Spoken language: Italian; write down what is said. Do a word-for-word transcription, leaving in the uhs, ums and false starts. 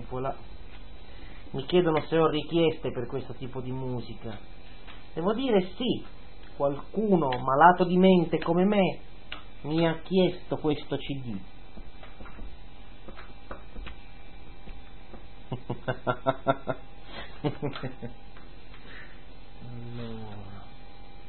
cupola. Mi chiedono se ho richieste per questo tipo di musica. Devo dire sì, qualcuno malato di mente come me mi ha chiesto questo C D.